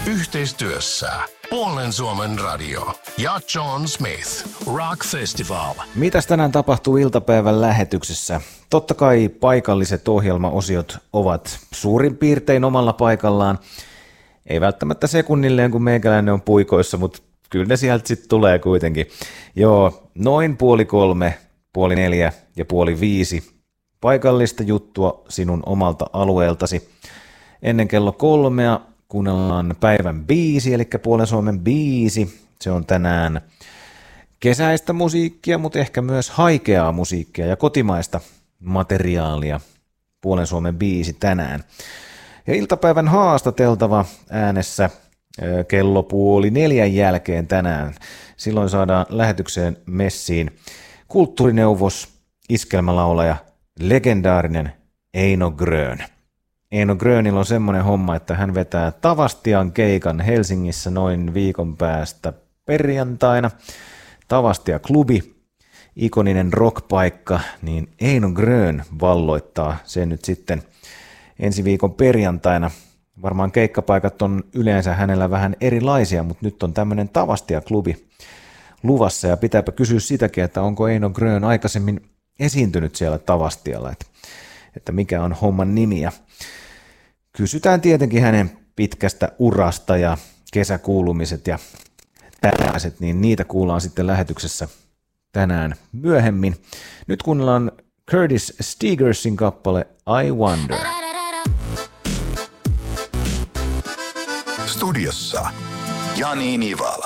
Yhteistyössä Puolen Suomen radio ja John Smith Rock Festival. Mitäs tänään tapahtuu iltapäivän lähetyksessä? Totta kai paikalliset ohjelmaosiot ovat suurin piirtein omalla paikallaan. Ei välttämättä sekunnilleen, kun meikäläinen on puikoissa, mutta kyllä ne sieltä sitten tulee kuitenkin. Joo, noin 2:30, 3:30 ja 4:30 paikallista juttua sinun omalta alueeltasi. Ennen kello 3 kuunnellaan päivän biisi, eli Puolen Suomen biisi. Se on tänään kesäistä musiikkia, mutta ehkä myös haikeaa musiikkia ja kotimaista materiaalia. Puolen Suomen biisi tänään. Ja iltapäivän haastateltava äänessä kello 3:30 jälkeen tänään. Silloin saadaan lähetykseen messiin kulttuurineuvos, iskelmälaulaja, legendaarinen Eino Grön. Eino Grönillä on semmoinen homma, että hän vetää Tavastian keikan Helsingissä noin viikon päästä perjantaina. Tavastia klubi, ikoninen rockpaikka, niin Eino Grön valloittaa sen nyt sitten ensi viikon perjantaina. Varmaan keikkapaikat on yleensä hänellä vähän erilaisia, mutta nyt on tämmöinen Tavastia klubi luvassa ja pitääpä kysyä sitäkin, että onko Eino Grön aikaisemmin esiintynyt siellä Tavastialla, että mikä on homman nimi. Ja kysytään tietenkin hänen pitkästä urasta ja kesäkuulumiset ja tällaiset, niin niitä kuullaan sitten lähetyksessä tänään myöhemmin. Nyt kuunnellaan Curtis Stegersin kappale I Wonder. Studiossa Jani Nivala.